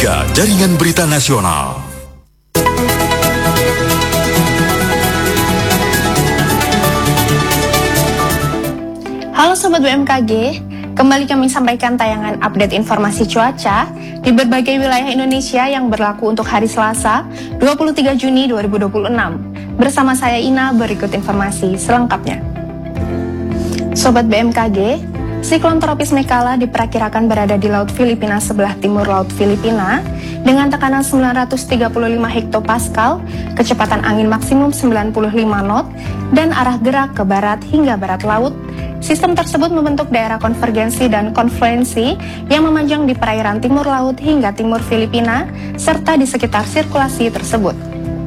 3 Jaringan Berita Nasional. Halo Sobat BMKG, kembali kami sampaikan tayangan update informasi cuaca di berbagai wilayah Indonesia yang berlaku untuk hari Selasa, 23 Juni 2026. Bersama saya Ina, berikut informasi selengkapnya. Sobat BMKG, siklon tropis Mekala diperkirakan berada di Laut Filipina sebelah timur Laut Filipina dengan tekanan 935 hektopascal, kecepatan angin maksimum 95 knot, dan arah gerak ke barat hingga barat laut. Sistem tersebut membentuk daerah konvergensi dan konfluensi yang memanjang di perairan timur laut hingga timur Filipina, serta di sekitar sirkulasi tersebut.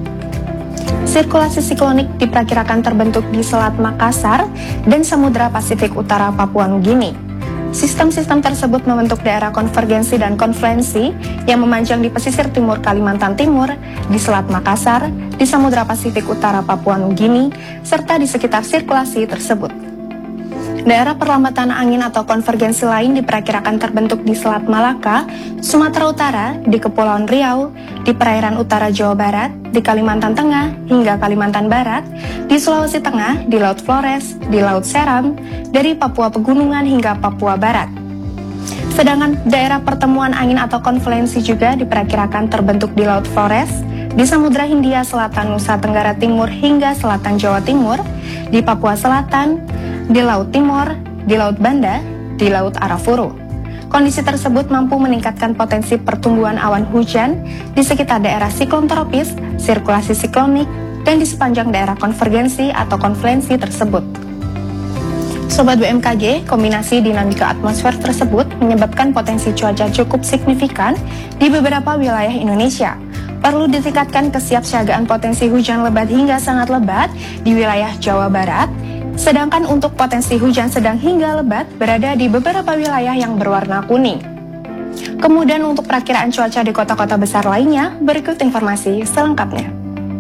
Sirkulasi siklonik diperkirakan terbentuk di Selat Makassar dan Samudra Pasifik Utara Papua Nugini. Sistem-sistem tersebut membentuk daerah konvergensi dan konfluensi yang memanjang di pesisir timur Kalimantan Timur, di Selat Makassar, di Samudra Pasifik Utara Papua Nugini, serta di sekitar sirkulasi tersebut. Daerah perlambatan angin atau konvergensi lain diperkirakan terbentuk di Selat Malaka, Sumatera Utara, di Kepulauan Riau, di perairan utara Jawa Barat, di Kalimantan Tengah hingga Kalimantan Barat, di Sulawesi Tengah, di Laut Flores, di Laut Seram, dari Papua Pegunungan hingga Papua Barat. Sedangkan daerah pertemuan angin atau konfluensi juga diperkirakan terbentuk di Laut Flores, di Samudra Hindia Selatan Nusa Tenggara Timur hingga Selatan Jawa Timur, di Papua Selatan, di Laut Timur, di Laut Banda, di Laut Arafuru. Kondisi tersebut mampu meningkatkan potensi pertumbuhan awan hujan di sekitar daerah siklon tropis, sirkulasi siklonik, dan di sepanjang daerah konvergensi atau konfluensi tersebut. Sobat BMKG, kombinasi dinamika atmosfer tersebut menyebabkan potensi cuaca cukup signifikan di beberapa wilayah Indonesia. Perlu ditingkatkan kesiapsiagaan potensi hujan lebat hingga sangat lebat di wilayah Jawa Barat, sedangkan untuk potensi hujan sedang hingga lebat berada di beberapa wilayah yang berwarna kuning. Kemudian untuk perakiraan cuaca di kota-kota besar lainnya, berikut informasi selengkapnya.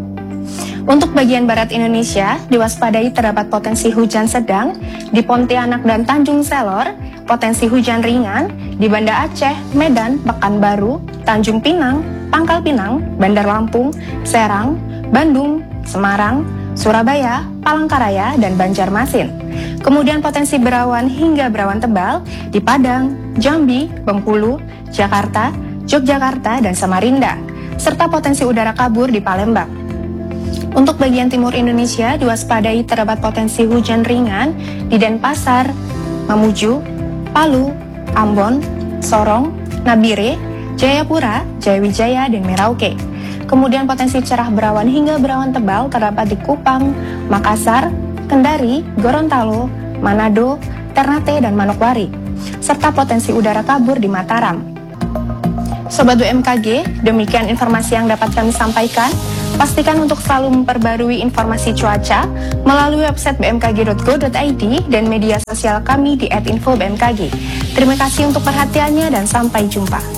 Untuk bagian barat Indonesia, diwaspadai terdapat potensi hujan sedang di Pontianak dan Tanjung Selor, potensi hujan ringan di Banda Aceh, Medan, Pekanbaru, Tanjung Pinang, Pangkal Pinang, Bandar Lampung, Serang, Bandung, Semarang, Surabaya, Palangkaraya, dan Banjarmasin. Kemudian potensi berawan hingga berawan tebal di Padang, Jambi, Bengkulu, Jakarta, Yogyakarta, dan Samarinda, serta potensi udara kabur di Palembang. Untuk bagian timur Indonesia diwaspadai terdapat potensi hujan ringan di Denpasar, Mamuju, Palu, Ambon, Sorong, Nabire, Jayapura, Jayawijaya, dan Merauke. Kemudian potensi cerah berawan hingga berawan tebal terdapat di Kupang, Makassar, Kendari, Gorontalo, Manado, Ternate, dan Manokwari, serta potensi udara kabur di Mataram. Sobat BMKG, demikian informasi yang dapat kami sampaikan. Pastikan untuk selalu memperbarui informasi cuaca melalui website bmkg.go.id dan media sosial kami di @infobmkg. Terima kasih untuk perhatiannya dan sampai jumpa.